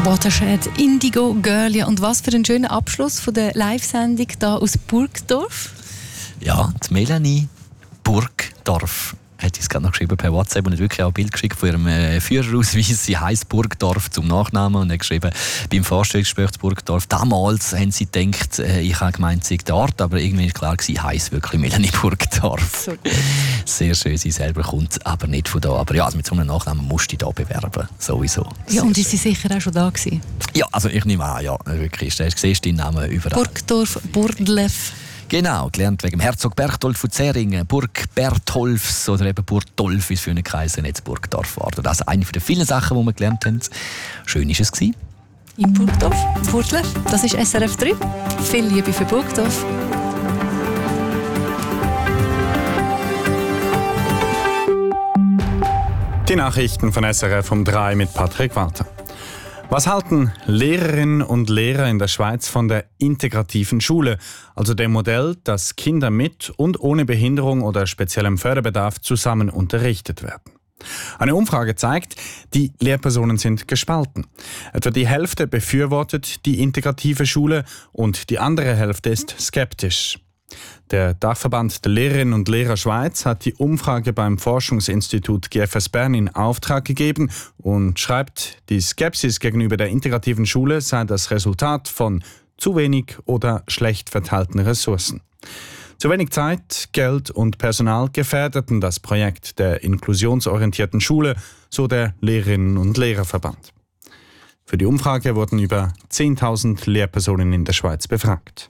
Watershed, Indigo, Girlie. Und was für ein schöner Abschluss von der Live-Sendung hier aus Burgdorf. Ja, die Melanie Burgdorf hat uns gerade noch geschrieben per WhatsApp und hat wirklich auch ein Bild geschickt von ihrem Führerausweis. Sie heisst Burgdorf zum Nachnamen und hat geschrieben, beim Vorstellungsgespräch zu Burgdorf, damals haben sie gedacht, ich habe gemeint, es sei der Ort, aber irgendwie war klar, ich heisse wirklich Melanie Burgdorf. So. Sehr schön, sie selber kommt aber nicht von da. Aber ja, also mit so einem Nachnamen musst du dich da bewerben, sowieso. Ja, und ist sie sicher auch schon da gewesen? Ja, also ich nehme an, ja, wirklich. Du siehst deinen Namen überall. Burgdorf, Burdlev. Genau, gelernt wegen dem Herzog Berchtolf von Zähringen, Burg Bertholfs oder eben Burgdolf, wie es früher geheißen hat, Burgdorf war. Das ist eine der vielen Sachen, die wir gelernt haben. Schön war es. In Burgdorf, Burdlev, das ist SRF 3. Viel Liebe für Burgdorf. Die Nachrichten von SRF um 3 mit Patrick Walter. Was halten Lehrerinnen und Lehrer in der Schweiz von der integrativen Schule, also dem Modell, dass Kinder mit und ohne Behinderung oder speziellem Förderbedarf zusammen unterrichtet werden? Eine Umfrage zeigt, die Lehrpersonen sind gespalten. Etwa die Hälfte befürwortet die integrative Schule und die andere Hälfte ist skeptisch. Der Dachverband der Lehrerinnen und Lehrer Schweiz hat die Umfrage beim Forschungsinstitut GFS Bern in Auftrag gegeben und schreibt, die Skepsis gegenüber der integrativen Schule sei das Resultat von zu wenig oder schlecht verteilten Ressourcen. Zu wenig Zeit, Geld und Personal gefährdeten das Projekt der inklusionsorientierten Schule, so der Lehrerinnen und Lehrerverband. Für die Umfrage wurden über 10.000 Lehrpersonen in der Schweiz befragt.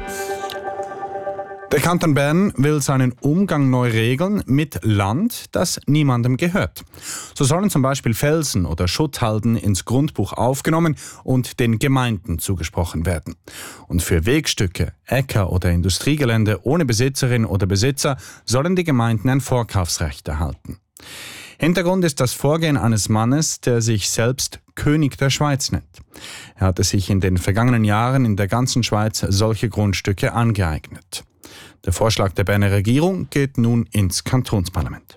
Der Kanton Bern will seinen Umgang neu regeln mit Land, das niemandem gehört. So sollen zum Beispiel Felsen oder Schutthalden ins Grundbuch aufgenommen und den Gemeinden zugesprochen werden. Und für Wegstücke, Äcker oder Industriegelände ohne Besitzerin oder Besitzer sollen die Gemeinden ein Vorkaufsrecht erhalten. Hintergrund ist das Vorgehen eines Mannes, der sich selbst König der Schweiz nennt. Er hatte sich in den vergangenen Jahren in der ganzen Schweiz solche Grundstücke angeeignet. Der Vorschlag der Berner Regierung geht nun ins Kantonsparlament.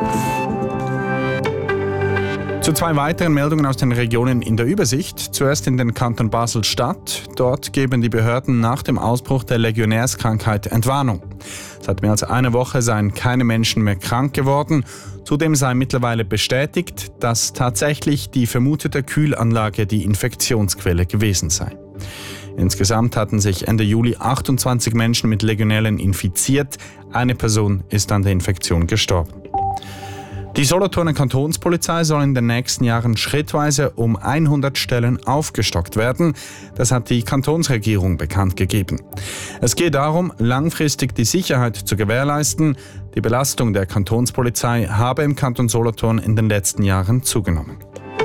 Zu 2 weiteren Meldungen aus den Regionen in der Übersicht. Zuerst in den Kanton Basel-Stadt. Dort geben die Behörden nach dem Ausbruch der Legionärskrankheit Entwarnung. Seit mehr als einer Woche seien keine Menschen mehr krank geworden. Zudem sei mittlerweile bestätigt, dass tatsächlich die vermutete Kühlanlage die Infektionsquelle gewesen sei. Insgesamt hatten sich Ende Juli 28 Menschen mit Legionellen infiziert. Eine Person ist an der Infektion gestorben. Die Solothurner Kantonspolizei soll in den nächsten Jahren schrittweise um 100 Stellen aufgestockt werden. Das hat die Kantonsregierung bekannt gegeben. Es geht darum, langfristig die Sicherheit zu gewährleisten. Die Belastung der Kantonspolizei habe im Kanton Solothurn in den letzten Jahren zugenommen.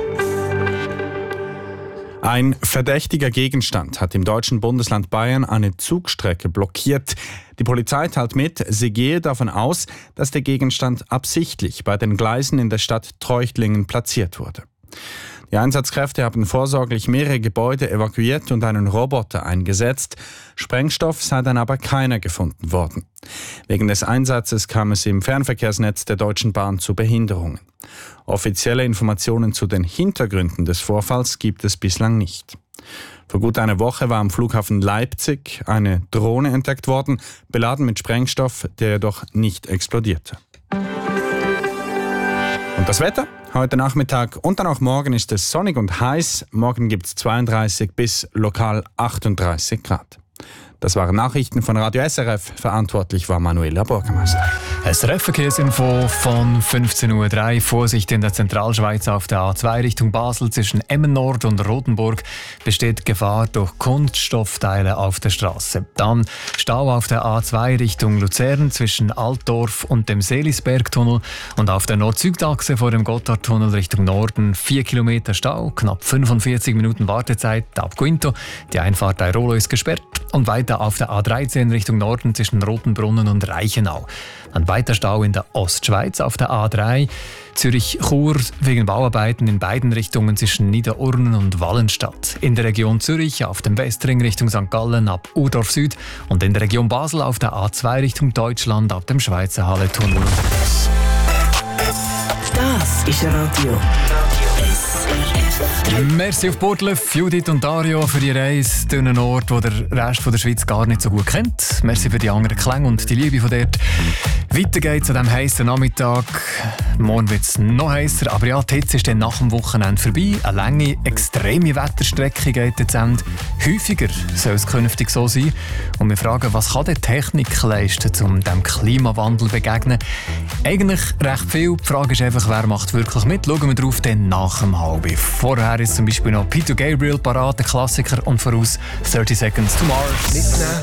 Ein verdächtiger Gegenstand hat im deutschen Bundesland Bayern eine Zugstrecke blockiert. Die Polizei teilt mit, sie gehe davon aus, dass der Gegenstand absichtlich bei den Gleisen in der Stadt Treuchtlingen platziert wurde. Die Einsatzkräfte haben vorsorglich mehrere Gebäude evakuiert und einen Roboter eingesetzt. Sprengstoff sei dann aber keiner gefunden worden. Wegen des Einsatzes kam es im Fernverkehrsnetz der Deutschen Bahn zu Behinderungen. Offizielle Informationen zu den Hintergründen des Vorfalls gibt es bislang nicht. Vor gut einer Woche war am Flughafen Leipzig eine Drohne entdeckt worden, beladen mit Sprengstoff, der jedoch nicht explodierte. Und das Wetter? Heute Nachmittag und dann auch morgen ist es sonnig und heiß. Morgen gibt es 32 bis lokal 38 Grad. Das waren Nachrichten von Radio SRF. Verantwortlich war Manuela Bürgermeister. SRF-Verkehrsinfo von 15.03 Uhr. Vorsicht in der Zentralschweiz auf der A2 Richtung Basel zwischen Emmen-Nord und Rotenburg besteht Gefahr durch Kunststoffteile auf der Straße. Dann Stau auf der A2 Richtung Luzern zwischen Altdorf und dem Seelisbergtunnel und auf der Nord-Süd-Achse vor dem Gotthardtunnel Richtung Norden 4 Kilometer Stau, knapp 45 Minuten Wartezeit ab Quinto. Die Einfahrt bei Rolo ist gesperrt und weiter auf der A13 Richtung Norden zwischen Rotenbrunnen und Reichenau. Dann weiter Stau in der Ostschweiz auf der A3 Zürich-Chur wegen Bauarbeiten in beiden Richtungen zwischen Niederurnen und Wallenstadt. In der Region Zürich auf dem Westring Richtung St. Gallen ab Urdorf Süd und in der Region Basel auf der A2 Richtung Deutschland ab dem Schweizer Halletunnel. Das ist Radio SRF 3. Merci auf Burgdorf, Judith und Dario für die Reise durch einen Ort, den der Rest der Schweiz gar nicht so gut kennt. Merci für die anderen Klänge und die Liebe von dort. Weiter geht's an diesem heißen Nachmittag. Morgen wird es noch heißer, aber ja, die Hitze ist dann nach dem Wochenende vorbei. Eine lange, extreme Wetterstrecke geht jetzt Ende. Häufiger soll es künftig so sein. Und wir fragen, was kann die Technik leisten, um dem Klimawandel zu begegnen? Eigentlich recht viel. Die Frage ist einfach, wer macht wirklich mit? Schauen wir drauf dann nach dem Halbe. Vorher ist zum Beispiel noch Peter Gabriel parat, der Klassiker, und voraus 30 Seconds to Mars.